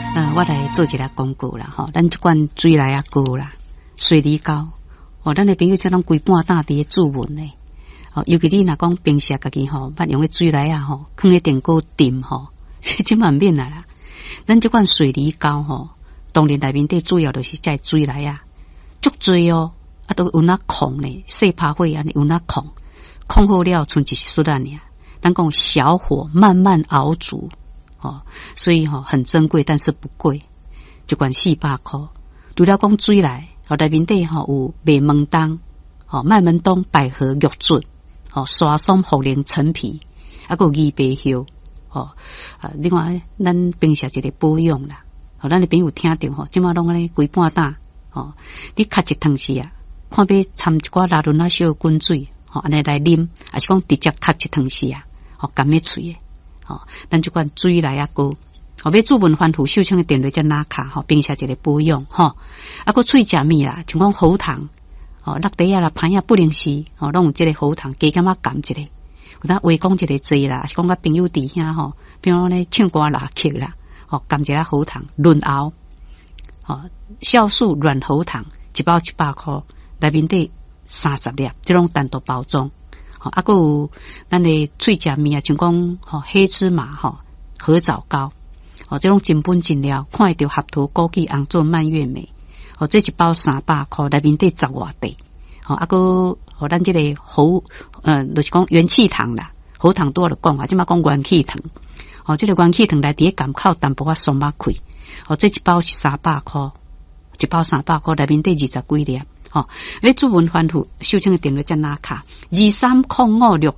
我来做一个广告啦，吼，咱这款水来啊膏啦，水梨膏，咱的朋友叫咱规半打伫注文呢，尤其你若讲平时家己吼，捌用个水来啊吼，放喺电锅炖吼，即嘛免啦。咱这款水梨膏吼，当然内面底主要就是在水来啊，足多哦，都有那控呢，细拍火安尼有那控好了，剩一丝仔尔，咱讲小火慢慢熬煮。所以很珍贵，但是不贵，一罐400块。除了讲水来，内面底有麦门冬，麦门冬、百合、玉竹，沙松、茯苓、陈皮，还有枇杷叶，另外咱平时一个保养啦，咱的朋友听到即马拢安尼规半打，你咳一汤匙啊，看要掺一寡拉伦啊小滚水，安尼来啉，还是讲直接咳一汤匙啊，甘咩喙的。咱这款水来啊膏，要注文反复手枪的电话才拿卡，并且一个保养，个喙食物啦，像讲喉糖，落地啊啦，歹啊不灵时，拢有这个喉糖，加减啊含一个，有当话讲一个剂啦，是讲甲朋友伫遐比如咧唱歌拉曲啦，含一个喉糖润喉，酵素软喉糖一包100块，内面底30粒，这种单独包装。还有咱的喙食物啊，像讲黑芝麻合枣膏，这种真本真料，看会到合桃、枸杞、红枣、蔓越莓，这一包300块，内面底10外地，还有咱这个就是讲元气糖啦，喉糖多了讲即嘛讲元气糖，这个元气糖内底甘口淡薄仔松肉开，这一包是300块，一包300块，内面底20几粒。你注文反复，手枪的电话才拿卡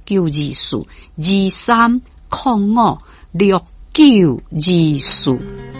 23056924，23056924。